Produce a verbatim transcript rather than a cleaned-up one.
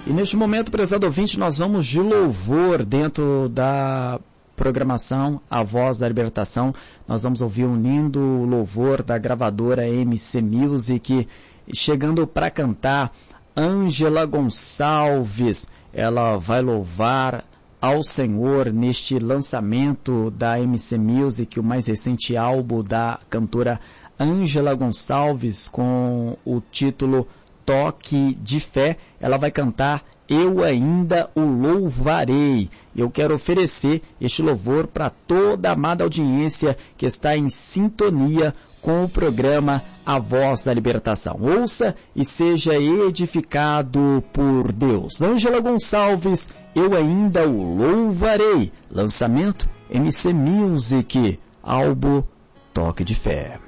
E neste momento, prezado ouvinte, nós vamos de louvor dentro da programação A Voz da Libertação. Nós vamos ouvir um lindo louvor da gravadora M C Music, chegando para cantar Ângela Gonçalves. Ela vai louvar ao Senhor neste lançamento da M C Music, o mais recente álbum da cantora Ângela Gonçalves, com o título Toque de Fé. Ela vai cantar Eu Ainda o Louvarei. Eu quero oferecer este louvor para toda a amada audiência que está em sintonia com o programa A Voz da Libertação. Ouça e seja edificado por Deus. Ângela Gonçalves, Eu Ainda o Louvarei. Lançamento M C Music, álbum Toque de Fé.